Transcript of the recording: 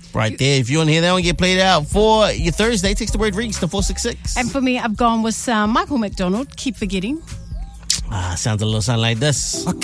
Right there. If you want to hear that one get played out for your Thursday, text the word Reeks to 466. And for me, I've gone with Michael McDonald, Keep Forgetting. Sounds a little something like this.